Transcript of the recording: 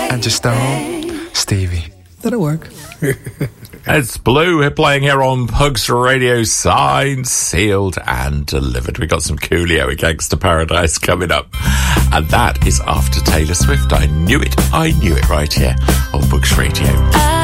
And just Stevie. That'll work. It's Blue playing here on Pugs Radio, signed, sealed and delivered. We got some Coolio with Gangster Paradise coming up. And that is after Taylor Swift. I knew it right here on Pugs Radio.